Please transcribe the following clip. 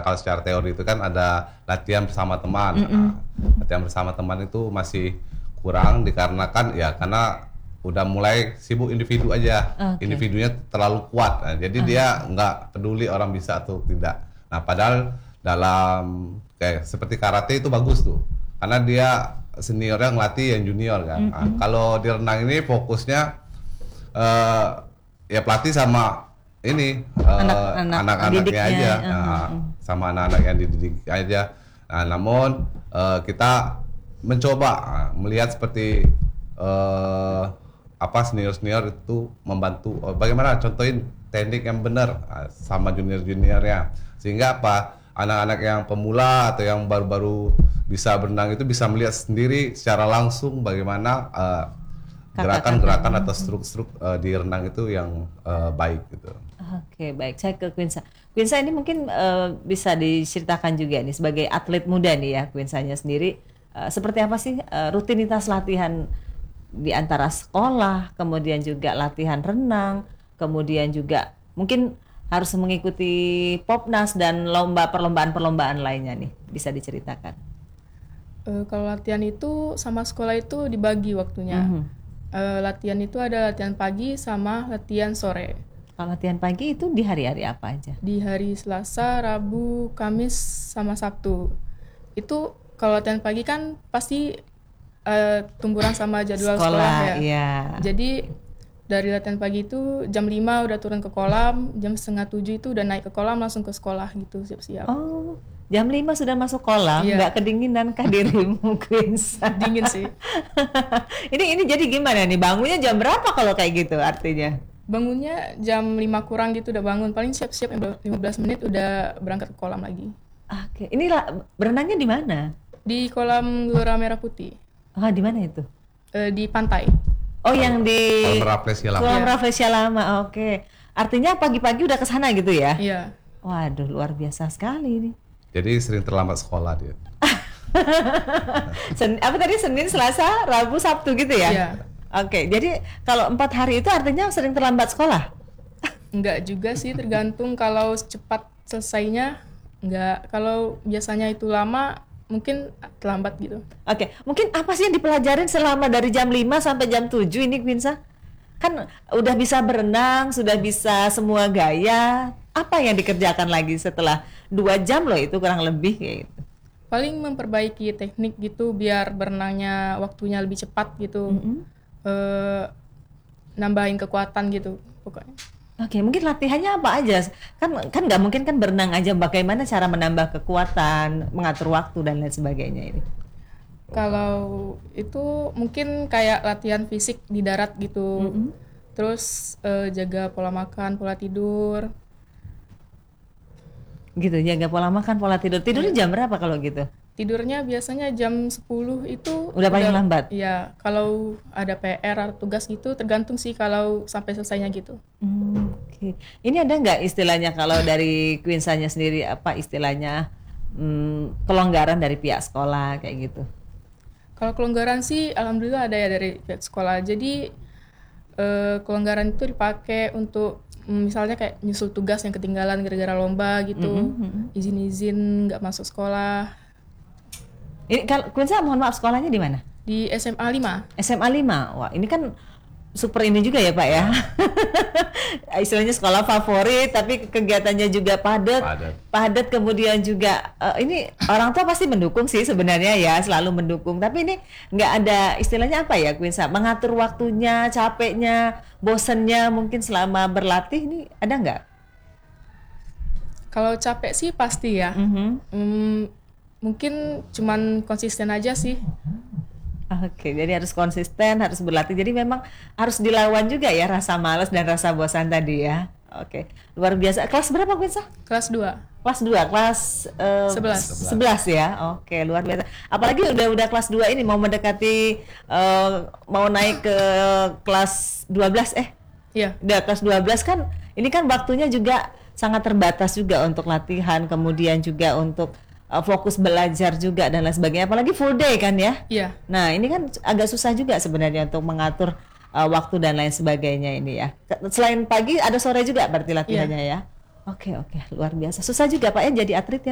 kalau secara teori itu kan ada latihan bersama teman. Latihan bersama teman itu masih kurang dikarenakan ya karena udah mulai sibuk individu aja. Individunya terlalu kuat. Nah, jadi dia nggak peduli orang bisa atau tidak. Nah, padahal dalam kayak seperti karate itu bagus tuh. Karena dia seniornya ngelatih yang junior kan. Nah, kalau di renang ini fokusnya ya pelatih sama ini anak-anaknya aja, sama anak-anak yang dididik aja. Nah, namun kita mencoba melihat seperti senior-senior itu membantu bagaimana contohin teknik yang benar sama junior-juniornya, sehingga anak-anak yang pemula atau yang baru-baru bisa berenang itu bisa melihat sendiri secara langsung bagaimana gerakan-gerakan atau struk-struk di renang itu yang baik gitu. Oke, baik. Saya ke Quinsa. Quinsa ini mungkin bisa diceritakan juga nih sebagai atlet muda nih ya, Quinsanya sendiri seperti apa sih rutinitas latihan di antara sekolah, kemudian juga latihan renang, kemudian juga mungkin harus mengikuti Popnas dan perlombaan-perlombaan lainnya nih, bisa diceritakan. Kalau latihan itu sama sekolah itu dibagi waktunya. Latihan itu ada latihan pagi sama latihan sore. Kalau latihan pagi itu di hari-hari apa aja? Di hari Selasa, Rabu, Kamis, sama Sabtu. Itu kalau latihan pagi kan pasti tumburan sama jadwal sekolah ya. Iya. Jadi dari latihan pagi itu jam 5 udah turun ke kolam, jam 6:30 itu udah naik ke kolam langsung ke sekolah gitu, siap-siap. Oh, jam 5 sudah masuk kolam, nggak kedinginan kah dirimu, Quinsa? Dingin sih. Ini jadi gimana nih, bangunnya jam berapa kalau kayak gitu artinya? Bangunnya jam 5 kurang gitu udah bangun, paling siap-siap 15 menit udah berangkat ke kolam lagi. Oke, ini berenangnya di mana? Di kolam Gelora Merah Putih. Di mana itu? Di pantai. Oh, yang di Kolam Rafflesia Lama. Oke. Artinya pagi-pagi udah ke sana gitu ya? Iya. Waduh, luar biasa sekali ini. Jadi sering terlambat sekolah dia. Apa tadi, Senin, Selasa, Rabu, Sabtu gitu ya? Iya. Oke, jadi kalau 4 hari itu artinya sering terlambat sekolah? Enggak juga sih, tergantung. Kalau cepat selesainya enggak, kalau biasanya itu lama mungkin terlambat gitu. Oke, mungkin apa sih yang dipelajarin selama dari jam 5 sampai jam 7 ini, Quinsa? Kan udah bisa berenang, sudah bisa semua gaya. Apa yang dikerjakan lagi setelah 2 jam loh itu kurang lebih kayak gitu? Paling memperbaiki teknik gitu biar berenangnya waktunya lebih cepat gitu. Nambahin kekuatan gitu pokoknya. Oke, mungkin latihannya apa aja? Kan nggak mungkin kan berenang aja, bagaimana cara menambah kekuatan, mengatur waktu dan lain sebagainya ini? Kalau itu mungkin kayak latihan fisik di darat gitu. Terus jaga pola makan, pola tidur. Gitu, jaga pola makan, pola tidur. Tidurnya jam berapa kalau gitu? Tidurnya biasanya jam 10 itu udah paling lambat? Iya, kalau ada PR atau tugas gitu tergantung sih kalau sampai selesainya gitu. Oke. Ini ada nggak istilahnya kalau dari Quinsanya sendiri, apa istilahnya kelonggaran dari pihak sekolah kayak gitu? Kalau kelonggaran sih alhamdulillah ada ya dari pihak sekolah. Jadi kelonggaran itu dipakai untuk misalnya kayak nyusul tugas yang ketinggalan gara-gara lomba gitu. Izin-izin nggak masuk sekolah. Ini kalau Quinsa, mohon maaf, sekolahnya di mana? Di SMA 5. SMA 5. Wah, ini kan super ini juga ya, Pak ya. Istilahnya sekolah favorit tapi kegiatannya juga padat, kemudian juga ini orang tua pasti mendukung sih sebenarnya ya, selalu mendukung. Tapi ini nggak ada istilahnya apa ya, Quinsa, mengatur waktunya, capeknya, bosennya mungkin selama berlatih ini ada nggak? Kalau capek sih pasti ya. Mungkin cuman konsisten aja sih. Oke, jadi harus konsisten, harus berlatih. Jadi memang harus dilawan juga ya rasa malas dan rasa bosan tadi ya. Oke, luar biasa. Kelas berapa, Quinsa? Kelas 2. Kelas 2, kelas 11 ya. Oke, luar biasa. Apalagi udah kelas 2 ini mau mendekati mau naik ke kelas 12 Iya. Udah kelas 12 kan, ini kan waktunya juga sangat terbatas juga untuk latihan, kemudian juga untuk fokus belajar juga dan lain sebagainya, apalagi full day kan ya. Iya. Nah ini kan agak susah juga sebenarnya untuk mengatur waktu dan lain sebagainya ini ya. Selain pagi ada sore juga berarti latihannya ya. Oke, luar biasa. Susah juga Pak ya jadi atlet ya.